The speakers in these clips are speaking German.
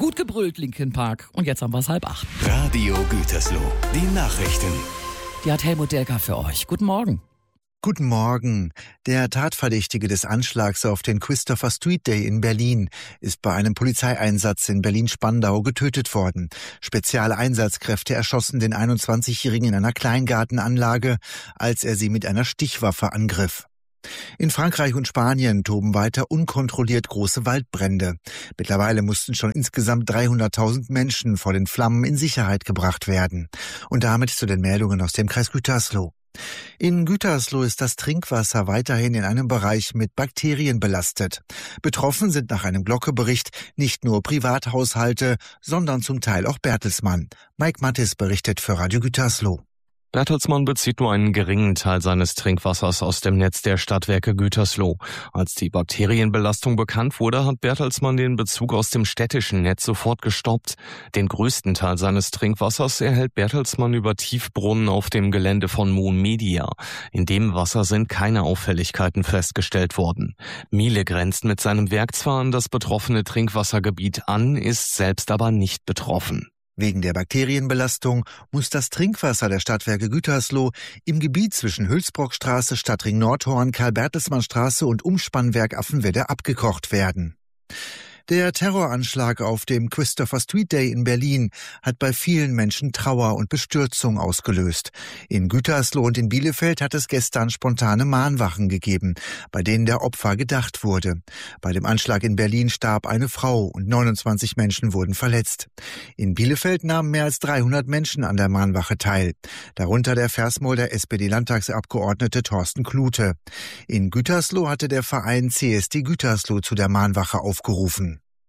Gut gebrüllt, Linkin Park. Und jetzt haben wir es 7:30. Radio Gütersloh, die Nachrichten. Die hat Helmut Delker für euch. Guten Morgen. Guten Morgen. Der Tatverdächtige des Anschlags auf den Christopher Street Day in Berlin ist bei einem Polizeieinsatz in Berlin-Spandau getötet worden. Spezielle Einsatzkräfte erschossen den 21-Jährigen in einer Kleingartenanlage, als er sie mit einer Stichwaffe angriff. In Frankreich und Spanien toben weiter unkontrolliert große Waldbrände. Mittlerweile mussten schon insgesamt 300.000 Menschen vor den Flammen in Sicherheit gebracht werden. Und damit zu den Meldungen aus dem Kreis Gütersloh. In Gütersloh ist das Trinkwasser weiterhin in einem Bereich mit Bakterien belastet. Betroffen sind nach einem Glocke-Bericht nicht nur Privathaushalte, sondern zum Teil auch Bertelsmann. Mike Mattis berichtet für Radio Gütersloh. Bertelsmann bezieht nur einen geringen Teil seines Trinkwassers aus dem Netz der Stadtwerke Gütersloh. Als die Bakterienbelastung bekannt wurde, hat Bertelsmann den Bezug aus dem städtischen Netz sofort gestoppt. Den größten Teil seines Trinkwassers erhält Bertelsmann über Tiefbrunnen auf dem Gelände von Moon Media. In dem Wasser sind keine Auffälligkeiten festgestellt worden. Miele grenzt mit seinem Werk zwar an das betroffene Trinkwassergebiet an, ist selbst aber nicht betroffen. Wegen der Bakterienbelastung muss das Trinkwasser der Stadtwerke Gütersloh im Gebiet zwischen Hülsbrockstraße, Stadtring Nordhorn, Karl-Bertelsmann-Straße und Umspannwerk Affenwedde abgekocht werden. Der Terroranschlag auf dem Christopher Street Day in Berlin hat bei vielen Menschen Trauer und Bestürzung ausgelöst. In Gütersloh und in Bielefeld hat es gestern spontane Mahnwachen gegeben, bei denen der Opfer gedacht wurde. Bei dem Anschlag in Berlin starb eine Frau und 29 Menschen wurden verletzt. In Bielefeld nahmen mehr als 300 Menschen an der Mahnwache teil, darunter der Versmolder SPD-Landtagsabgeordnete Thorsten Klute. In Gütersloh hatte der Verein CSD Gütersloh zu der Mahnwache aufgerufen.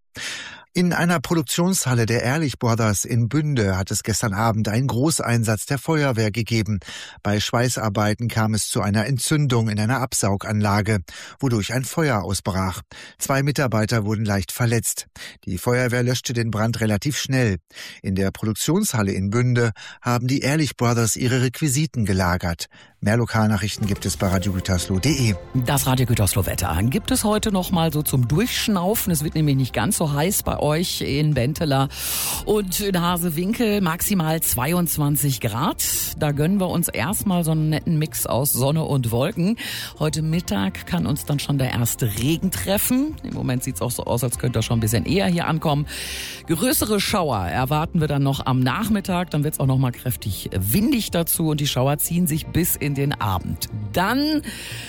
In einer Produktionshalle der Ehrlich Brothers in Bünde hat es gestern Abend einen Großeinsatz der Feuerwehr gegeben. Bei Schweißarbeiten kam es zu einer Entzündung in einer Absauganlage, wodurch ein Feuer ausbrach. 2 Mitarbeiter wurden leicht verletzt. Die Feuerwehr löschte den Brand relativ schnell. In der Produktionshalle in Bünde haben die Ehrlich Brothers ihre Requisiten gelagert. Mehr Lokalnachrichten gibt es bei radiogütersloh.de. Das Radio Gütersloh-Wetter gibt es heute noch mal so zum Durchschnaufen. Es wird nämlich nicht ganz so heiß bei euch in Benteler und in Hasewinkel, maximal 22 Grad. Da gönnen wir uns erstmal so einen netten Mix aus Sonne und Wolken. Heute Mittag kann uns dann schon der erste Regen treffen. Im Moment sieht es auch so aus, als könnte er schon ein bisschen eher hier ankommen. Größere Schauer erwarten wir dann noch am Nachmittag. Dann wird es auch noch mal kräftig windig dazu und die Schauer ziehen sich bis in den Abend. Dann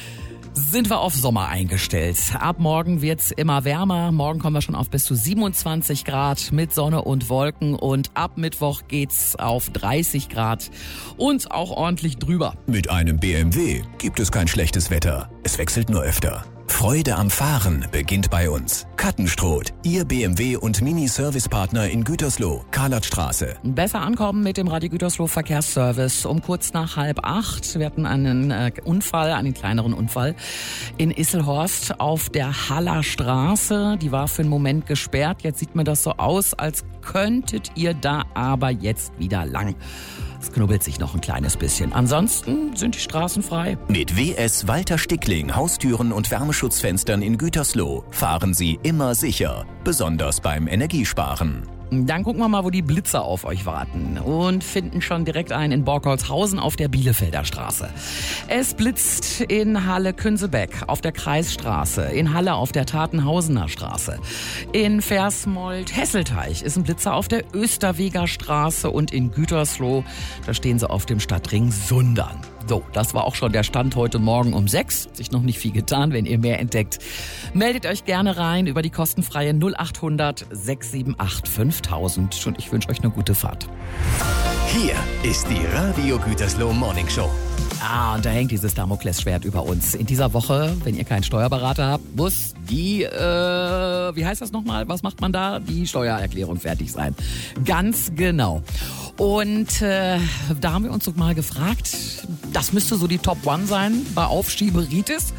sind wir auf Sommer eingestellt. Ab morgen wird's immer wärmer. Morgen kommen wir schon auf bis zu 27 Grad mit Sonne und Wolken. Und ab Mittwoch geht's auf 30 Grad und auch ordentlich drüber. Mit einem BMW gibt es kein schlechtes Wetter. Es wechselt nur öfter. Freude am Fahren beginnt bei uns. Kattenstrot, Ihr BMW- und Mini-Service-Partner in Gütersloh, Karlatstraße. Besser ankommen mit dem Radio Gütersloh Verkehrsservice um kurz nach 7:30. Wir hatten einen einen kleineren Unfall in Isselhorst auf der Haller Straße. Die war für einen Moment gesperrt. Jetzt sieht mir das so aus, als könntet ihr da aber jetzt wieder lang. Es knubbelt sich noch ein kleines bisschen. Ansonsten sind die Straßen frei. Mit WS Walter Stickling Haustüren und Wärmeschutzfenstern in Gütersloh fahren Sie immer sicher, besonders beim Energiesparen. Dann gucken wir mal, wo die Blitzer auf euch warten und finden schon direkt einen in Borkholzhausen auf der Bielefelder Straße. Es blitzt in Halle-Künsebeck auf der Kreisstraße, in Halle auf der Tatenhausener Straße. In Versmold-Hesselteich ist ein Blitzer auf der Österweger Straße und in Gütersloh, da stehen sie auf dem Stadtring Sundern. So, das war auch schon der Stand heute Morgen um 6. Hat sich noch nicht viel getan. Wenn ihr mehr entdeckt, meldet euch gerne rein über die kostenfreie 0800 678 5000. Und ich wünsche euch eine gute Fahrt. Hier ist die Radio Gütersloh Morning Show. Und da hängt dieses Damoklesschwert über uns. In dieser Woche, wenn ihr keinen Steuerberater habt, muss die, wie heißt das nochmal? Was macht man da? Die Steuererklärung fertig sein. Ganz genau. Und da haben wir uns so mal gefragt, das müsste so die Top 1 sein bei Aufschieberitis.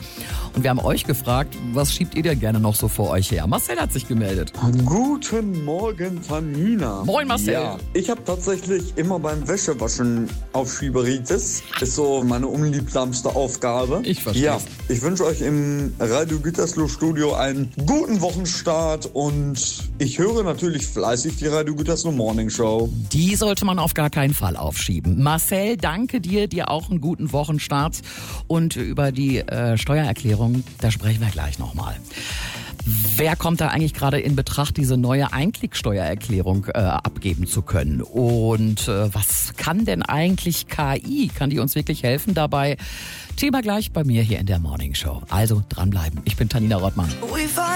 Und wir haben euch gefragt, was schiebt ihr denn gerne noch so vor euch her? Marcel hat sich gemeldet. Guten Morgen, Tamina. Moin, Marcel. Ja, ich habe tatsächlich immer beim Wäschewaschen Aufschieberitis. Ist so meine unliebsamste Aufgabe. Ich verstehe. Ja, ich wünsche euch im Radio Gütersloh Studio einen guten Wochenstart und ich höre natürlich fleißig die Radio Gütersloh Morning Show. Die sollte man auf gar keinen Fall aufschieben. Marcel, danke dir auch einen guten Wochenstart. Und über die Steuererklärung, da sprechen wir gleich nochmal. Wer kommt da eigentlich gerade in Betracht, diese neue Einklicksteuererklärung abgeben zu können? Und was kann denn eigentlich KI? Kann die uns wirklich helfen dabei? Thema gleich bei mir hier in der Morning Show. Also dranbleiben. Ich bin Tanina Rottmann.